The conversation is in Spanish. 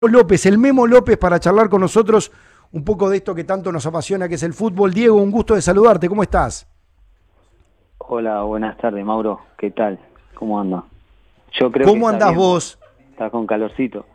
López, el Memo López, para charlar con nosotros un poco de esto que tanto nos apasiona, que es el fútbol. Diego, un gusto de saludarte, ¿cómo estás? Hola, buenas tardes, Mauro. ¿Qué tal? ¿Cómo anda? Yo creo que ¿Cómo está andás bien, vos. vos? Estás con calorcito.